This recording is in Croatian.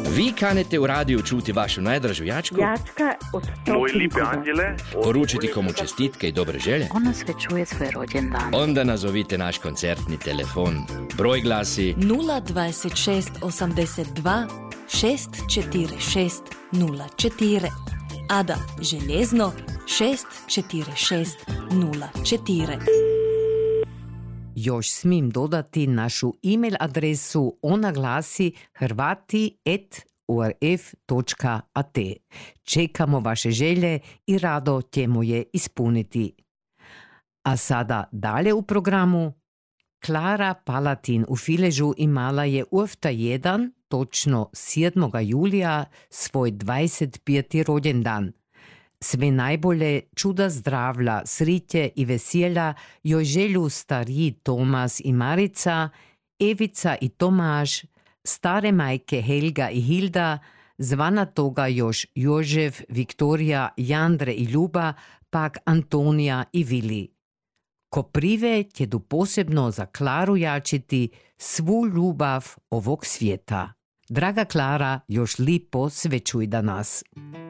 Vi kanete u radiju čuti vašu najdražu jačku, Jačka od Moj lipe anđele, poručiti komu čestitke i dobre želje. Ona sve čuje svoj rođendan. Onda nazovite naš koncertni telefon. Broj glasi 026 82 646 04. Ada željezno 646 04. Još smijem dodati našu e-mail adresu, ona glasi hrvati@orf.at. Čekamo vaše želje i rado ćemo je ispuniti. A sada dalje u programu. Klara Palatin u Filežu imala je ufta 1, točno 7. julija, svoj 25. rođendan. Sve najbolje, čuda zdravlja, sritje i veselja joj želju stariji Tomas i Marica, Evica i Tomaž, stare majke Helga i Hilda, zvana toga još Jožef, Viktorija, Jandre i Ljuba, pak Antonija i Vili. Ko prive tjedu posebno za Klaru jačiti svu ljubav ovog svijeta. Draga Klara, još lipo sve čuj da nas.